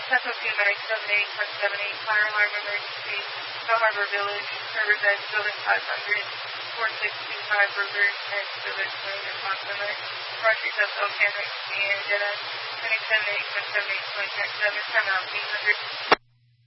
Central 2978.78, fire alarm emergency, Bell Harbor Village, River's Edge, Building 500, 4625 River's Edge Village, Lane, Response Limit, Rogers of Oak Henry, and 2787.7, timeout 800.